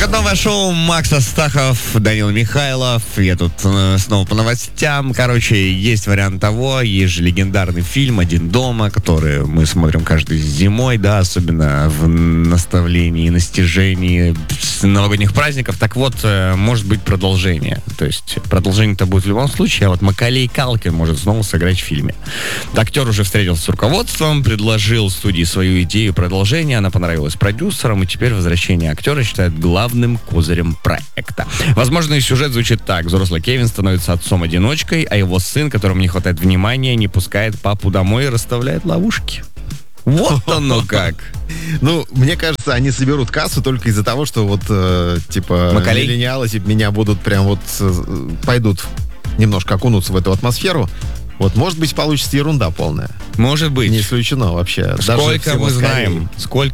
Выходное шоу Макс Астахов, Данил Михайлов. Я тут снова по новостям. Короче, есть вариант того, есть же легендарный фильм «Один дома», который мы смотрим каждый зимой, да, особенно в наставлении, настижении новогодних праздников. Так вот, может быть продолжение. То есть продолжение-то будет в любом случае, а вот Маколей Калкин может снова сыграть в фильме. Актер уже встретился с руководством, предложил студии свою идею продолжения, она понравилась продюсерам, и теперь возвращение актера считают главным козырем проекта. Возможно, и сюжет звучит так. Взрослый Кевин становится отцом-одиночкой, а его сын, которому не хватает внимания, не пускает папу домой и расставляет ловушки. Вот оно как. Ну, мне кажется, они соберут кассу только из-за того, что вот, Маколей? миллениалы меня будут прям вот, пойдут немножко окунуться в эту атмосферу. Вот, может быть, получится ерунда полная. Может быть. Не исключено вообще. Сколько мы знаем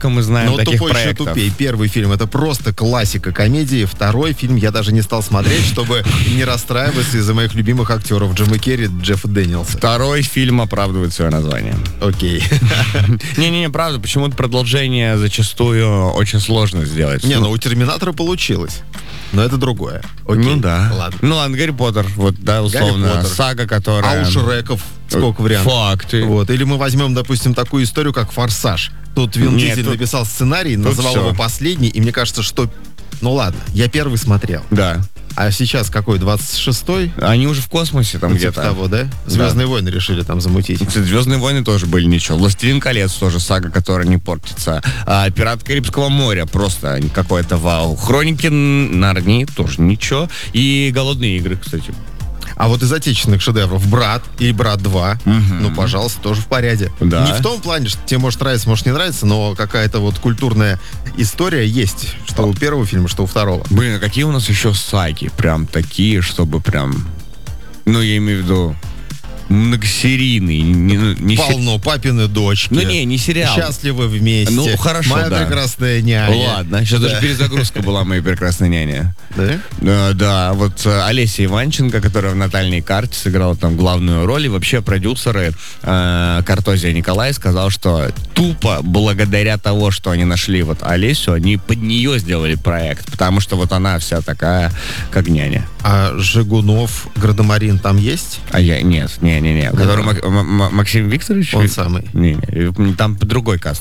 Но таких «Тупой еще проектов. тупей». Первый фильм — это просто классика комедии. Второй фильм я даже не стал смотреть, чтобы не расстраиваться из-за моих любимых актеров Джима Керри, Джеффа Дэниелса. Второй фильм оправдывает свое название. Окей. Не-не-не, правда, почему-то продолжение зачастую очень сложно сделать. Не, ну у «Терминатора» получилось. Но это другое. Окей. Ну да. Ладно. Ну ладно, Гарри Поттер, вот, да, условно, Гарри Поттер. сага, которая... А у Шреков сколько вариантов? Факты. Вот. Или мы возьмем, допустим, такую историю, как «Форсаж». Тут Вин Нет, Дизель тут- написал сценарий, называл всё. его последний, и мне кажется, что... Ну ладно, я первый смотрел. Да. А сейчас какой, 26-й? Они уже в космосе там Ну, где-то. типа того, да? «Звездные войны» решили там замутить. Кстати, «Звездные войны» тоже были ничего. «Властелин колец» тоже сага, которая не портится. А «Пираты Карибского моря» просто какое-то вау. «Хроники Нарнии» тоже ничего. И «Голодные игры», кстати. А вот из отечественных шедевров «Брат» и «Брат 2», ну, пожалуйста, тоже в порядке. Да. Не в том плане, что тебе может нравиться, может не нравиться, но какая-то вот культурная история есть, что у первого фильма, что у второго. Блин, а какие у нас еще саги? Прям такие, чтобы прям... Ну, я имею в виду многосерийные. Не Полно, «Папины дочки». Ну, не сериал. «Счастливы вместе». Ну, хорошо, «Моя да. прекрасная няня». Ладно, сейчас даже перезагрузка была «Моей прекрасной няни». Да? Да, вот Олеся Иванченко, которая в «Натальной карте» сыграла там главную роль, и вообще продюсеры Картозия Николай сказал, что тупо благодаря того, что они нашли вот Олесю, они под нее сделали проект, потому что вот она вся такая, как няня. А Жигунов, Градомарин там есть? А я, нет, не, который Максим Викторович? Он самый. Не, там другой каст.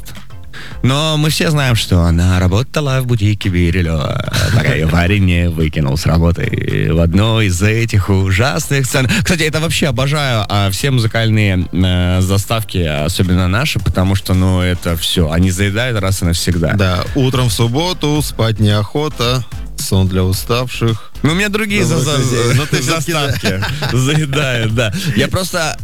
Но мы все знаем, что она работала в бутике Бирилева, пока ее парень не выкинул с работы в одной из этих ужасных сцен. Кстати, это вообще обожаю все музыкальные заставки, особенно наши, потому что, ну, это все, они заедают раз и навсегда. Да, утром в субботу, спать неохота, сон для уставших. Ну, у меня другие Ну, ты всё-таки, заставки заедают, да. Я просто...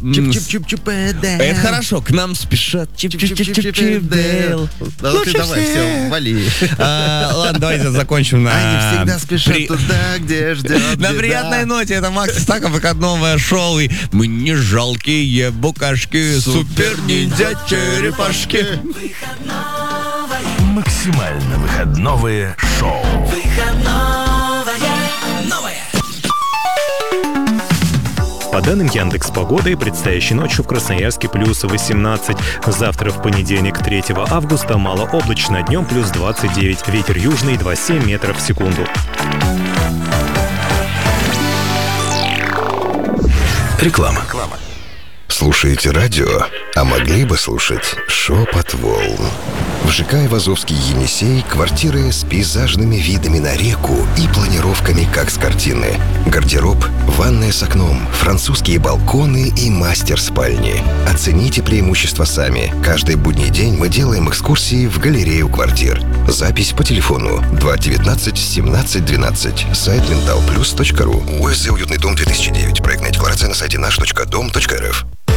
Это хорошо, к нам спешат. Чип-чип-чип-чип-чип-дейл. Да, ты давай, все, вали. Ладно, давайте закончим на... Они всегда спешат туда, где ждет На беда. приятной ноте. Это Макс Астахов, выходное шоу. И мы не жалкие букашки, супер-ниндзя-черепашки. Максимально выходновые шоу. По данным Яндекс.Погоды, предстоящей ночью в Красноярске плюс 18. Завтра в понедельник, 3 августа, малооблачно, днем плюс 29. Ветер южный 2,7 метров в секунду. Реклама. Слушаете радио, а могли бы слушать «Шепот волн». В ЖК Айвазовский Енисей квартиры с пейзажными видами на реку и планировками, как с картины. Гардероб, ванная с окном, французские балконы и мастер спальни. Оцените преимущества сами. Каждый будний день мы делаем экскурсии в галерею квартир. Запись по телефону 219 17 12. Сайт mentalplus.ru. УСЗ «Уютный дом 2009». Проектная декларация на сайте наш.дом.рф.